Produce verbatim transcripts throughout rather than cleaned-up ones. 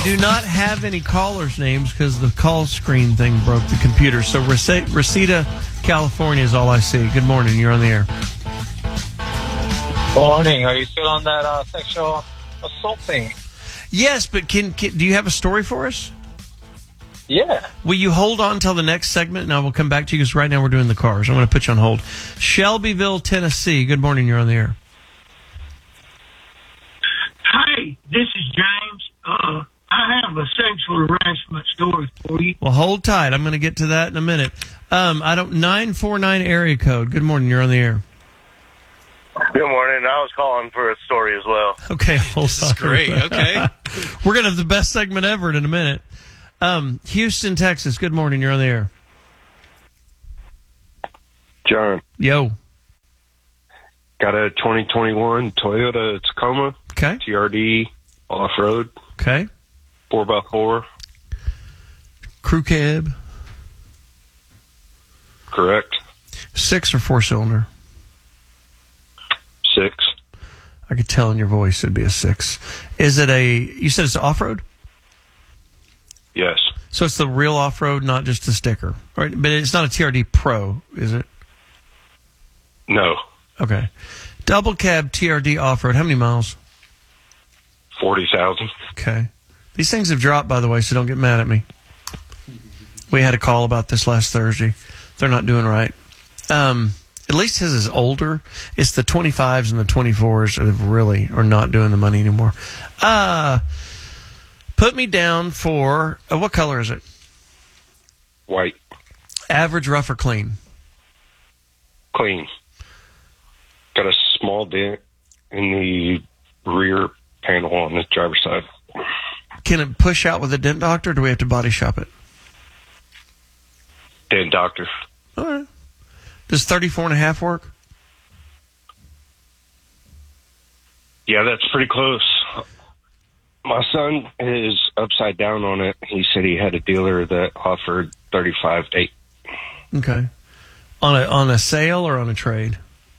do not have any callers' names because the call screen thing broke the computer. So Rese- Reseda, California is all I see. Good morning. You're on the air. Morning. Are you still on that uh, sexual assault thing? Yes, but can, can do you have a story for us? Yeah. Will you hold on until the next segment, and I will come back to you because right now we're doing the cars. I'm going to put you on hold. Shelbyville, Tennessee. Good morning. You're on the air. Hi, this is James. Uh, I have a sexual harassment story for you. Well, hold tight. I'm going to get to that in a minute. Um, I don't nine four nine area code. Good morning. You're on the air. Good morning. I was calling for a story as well. Okay, hold This on. is great. Okay. We're going to have the best segment ever in a minute. Um, Houston, Texas. Good morning. You're on the air. John, Yo. got a twenty twenty-one Toyota Tacoma Okay. T R D off-road, Okay. four by four, Crew cab. correct? Six or four cylinder. Six. I could tell in your voice it'd be a six. Is it a, you said it's off-road? Yes. So it's the real off-road, not just a sticker, right? But it's not a T R D Pro, is it? No. Okay. Double cab T R D off-road. How many miles? forty thousand. Okay. These things have dropped, by the way, so don't get mad at me. We had a call about this last Thursday. They're not doing right. Um, at least his is older. It's the twenty-fives and the twenty-fours that have really are not doing the money anymore. Uh, put me down for, uh, what color is it? White. Average, rough, or clean? Clean. Got a small dent in the rear panel on the driver's side. Can it push out with a dent doctor, or do we have to body shop it? Dent doctor. All right. Does thirty-four and a half work? Yeah, that's pretty close. My son is upside down on it. He said he had a dealer that offered thirty-five eight. Okay. On a on a sale or on a trade?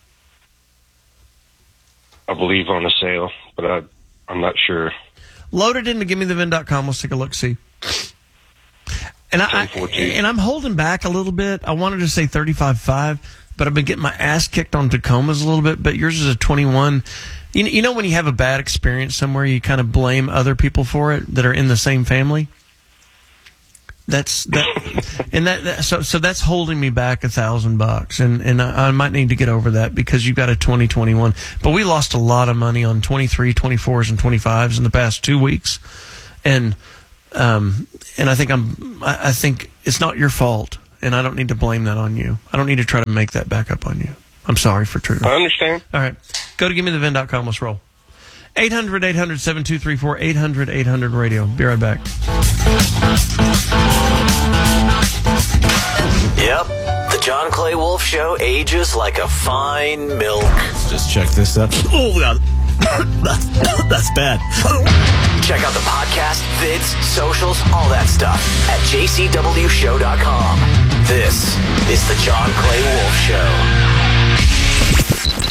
I believe on a sale, but I, I'm not sure. Load it into gimme the vin dot com. Let's take a look, see. And I, I and I'm holding back a little bit. I wanted to say thirty-five five, but I've been getting my ass kicked on Tacomas a little bit. But yours is a twenty-one. You know, you know when you have a bad experience somewhere, you kind of blame other people for it that are in the same family. That's that, and that, that so so that's holding me back a thousand bucks, and and I, I might need to get over that because you've got a twenty twenty-one. But we lost a lot of money on twenty-three, twenty-fours, and twenty-fives in the past two weeks, and um and I think I'm I, I think it's not your fault, and I don't need to blame that on you. I don't need to try to make that back up on you. I'm sorry for triggering. I understand. All right, go to gimme the vin dot com. Let's roll. eight hundred, eight hundred, seven two three four, eight hundred, eight hundred radio. Be right back. Yep, the John Clay Wolf Show ages like a fine milk. Let's just check this out. Oh, God. that's, that's bad. Check out the podcast, vids, socials, all that stuff at j c w show dot com. This is the John Clay Wolf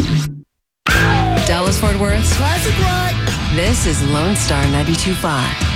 Show. Dallas Fort Worth. Classic rock. This is Lone Star ninety-two point five.